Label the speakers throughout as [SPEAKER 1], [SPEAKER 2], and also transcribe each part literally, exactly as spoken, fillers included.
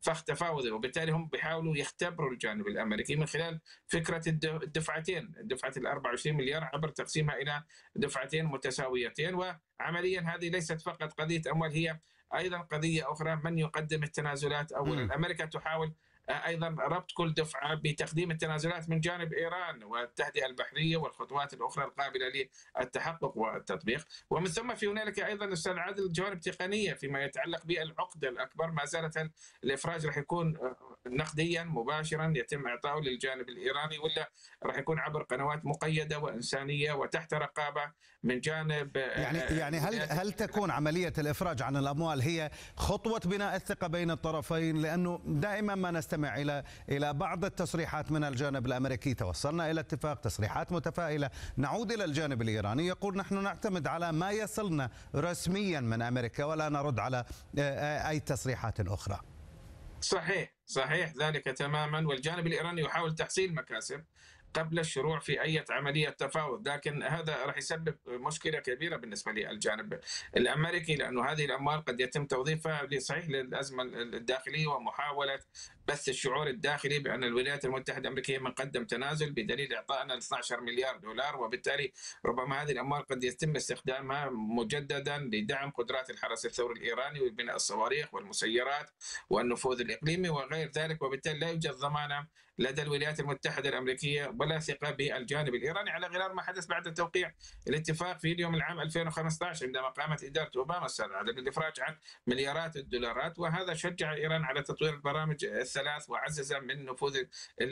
[SPEAKER 1] فخ تفاوضي، وبالتالي هم بيحاولوا يختبروا الجانب الامريكي من خلال فكره الدفعتين، دفعه ال أربعة وعشرين مليار عبر تقسيمها الى دفعتين متساويتين. وعمليا هذه ليست فقط قضيه اموال، هي ايضا قضيه اخرى، من يقدم التنازلات اولا. امريكا تحاول ايضا ربط كل دفعه بتقديم التنازلات من جانب ايران والتهدئه البحريه والخطوات الاخرى القابله للتحقق والتطبيق. ومن ثم في هنالك ايضا استاذ عادل جوانب تقنيه فيما يتعلق بالعقده الاكبر. ما زالت الافراج راح يكون نقديا مباشرا يتم اعطائه للجانب الايراني، ولا راح يكون عبر قنوات مقيده وانسانيه وتحت رقابه من جانب
[SPEAKER 2] يعني يعني هل هل تكون عمليه الافراج عن الاموال هي خطوه بناء الثقه بين الطرفين؟ لانه دائما ما نستمع الى الى بعض التصريحات من الجانب الامريكي، توصلنا الى اتفاق، تصريحات متفائله، نعود الى الجانب الايراني يقول نحن نعتمد على ما يصلنا رسميا من امريكا ولا نرد على اي تصريحات اخرى.
[SPEAKER 1] صحيح صحيح ذلك تماما، والجانب الايراني يحاول تحصيل مكاسب قبل الشروع في أي عملية تفاوض، لكن هذا راح يسبب مشكلة كبيرة بالنسبة للجانب الأمريكي، لأنه هذه الأموال قد يتم توظيفها صحيح للأزمة الداخلية ومحاولة بث الشعور الداخلي بأن الولايات المتحدة الأمريكية من قدم تنازل بدليل إعطائنا اثني عشر مليار دولار، وبالتالي ربما هذه الأموال قد يتم استخدامها مجددا لدعم قدرات الحرس الثوري الإيراني وبناء الصواريخ والمسيرات والنفوذ الإقليمي وغير ذلك. وبالتالي لا يوجد ضمانة لدى الولايات المتحدة الأمريكية ولا ثقة بالجانب الإيراني، على غرار ما حدث بعد توقيع الاتفاق في اليوم العام ألفين وخمسة عشر عندما قامت إدارة أوباما السابقة على الإفراج عن مليارات الدولارات، وهذا شجع إيران على تطوير البرامج الثلاث وعزز من نفوذ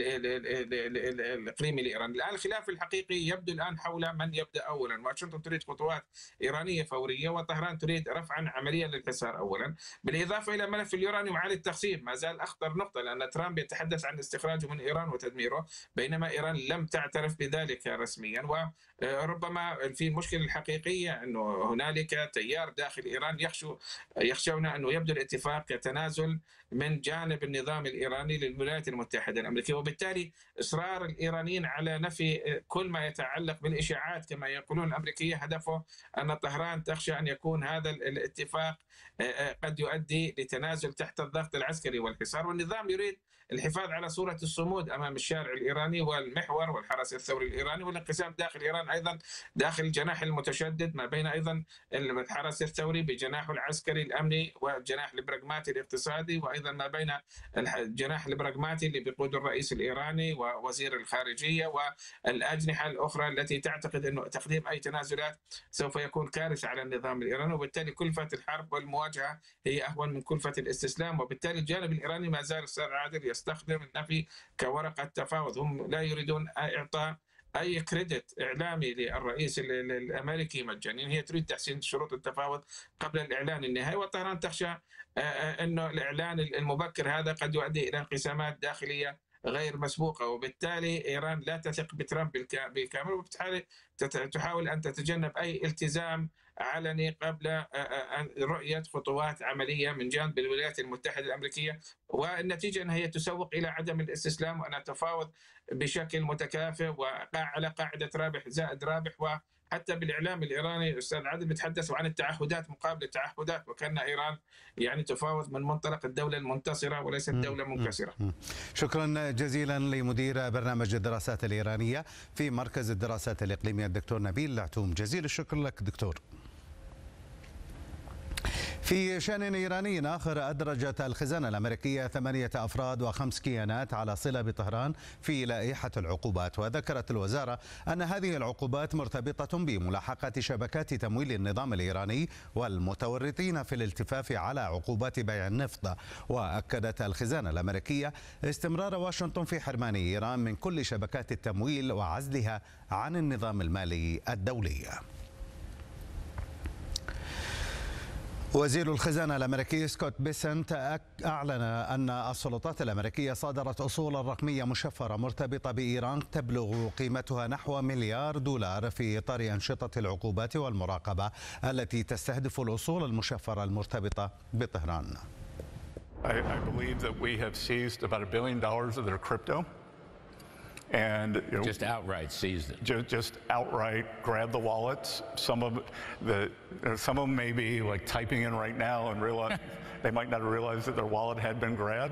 [SPEAKER 1] الإقليمي لإيران. الآن الخلاف الحقيقي يبدو الآن حول من يبدأ أولا. واشنطن تريد خطوات إيرانية فورية، وطهران تريد رفعا عمليا للحصار أولا، بالإضافة إلى ملف اليورانيوم وإعادة التقسيم ما زال أخطر نقطة، لأن ترامب يتحدث عن استخراجه من إيران وتدميره بينما إيران لم تعترف بذلك رسميا. وربما في المشكلة الحقيقية أنه هنالك تيار داخل إيران يخشو يخشون أنه يبدو الاتفاق كتنازل من جانب النظام الإيراني للولايات المتحدة الأمريكية، وبالتالي إصرار الإيرانيين على نفي كل ما يتعلق بالإشاعات كما يقولون الأمريكية هدفه أن طهران تخشى أن يكون هذا الاتفاق قد يؤدي لتنازل تحت الضغط العسكري والحصار، والنظام يريد الحفاظ على صورة الصمود أمام الشارع الإيراني والمحور والحرس الثوري الإيراني والانقسام داخل إيران أيضا داخل الجناح المتشدد ما بين أيضا الحرس الثوري بجناحه العسكري الأمني والجناح البراغماتي الاقتصادي، وأيضا ما بين الجناح البراغماتي اللي بيقوده الرئيس الإيراني ووزير الخارجية والأجنحة الأخرى التي تعتقد أنه تقديم أي تنازلات سوف يكون كارثة على النظام الإيراني، وبالتالي كلفة الحرب والمواجهة هي أهون من كلفة الاستسلام. وبالتالي الجانب الإيراني ما زال أستاذ عادل يستخدم النفي كورقة تفاوض، هم لا يريدون إعطاء أي كريدت إعلامي للرئيس الأمريكي مجانيا، هي تريد تحسين شروط التفاوض قبل الإعلان النهائي، وطهران تخشى أنه الإعلان المبكر هذا قد يؤدي إلى انقسامات داخلية غير مسبوقة، وبالتالي إيران لا تثق بترامب بالكامل، وبالتالي تحاول أن تتجنب أي التزام علني قبل رؤية خطوات عملية من جانب الولايات المتحدة الأمريكية، والنتيجة أنها هي تسوق إلى عدم الاستسلام وأن تفاوض بشكل متكافئ وعلى قاعدة رابح زائد رابح. وحتى بالإعلام الإيراني أستاذ عادل بيتحدثوا عن التعهدات مقابل التعهدات، وكأن إيران يعني تفاوض من منطلق الدولة المنتصرة وليست دولة منكسرة.
[SPEAKER 2] شكرا جزيلا لمدير برنامج الدراسات الإيرانية في مركز الدراسات الإقليمية الدكتور نبيل العتوم. جزيل الشكر لك دكتور. في شأن إيراني آخر، أدرجت الخزانة الأمريكية ثمانية أفراد وخمس كيانات على صلة بطهران في لائحة العقوبات، وذكرت الوزارة أن هذه العقوبات مرتبطة بملاحقة شبكات تمويل النظام الإيراني والمتورطين في الالتفاف على عقوبات بيع النفط. وأكدت الخزانة الأمريكية استمرار واشنطن في حرمان إيران من كل شبكات التمويل وعزلها عن النظام المالي الدولي. وزير الخزانة الأمريكي سكوت بيسنت أعلن أن السلطات الأمريكية صادرت أصولا رقمية مشفرة مرتبطة بإيران تبلغ قيمتها نحو مليار دولار في إطار أنشطة العقوبات والمراقبة التي تستهدف الأصول المشفرة المرتبطة بطهران.
[SPEAKER 3] I, I believe that we have seized about a billion dollars of their crypto. And you know,
[SPEAKER 4] just outright seized it.
[SPEAKER 3] Just, just outright grab the wallets. Some of the, some of them may be like typing in right now and realize they might not have realized that their wallet had been grabbed.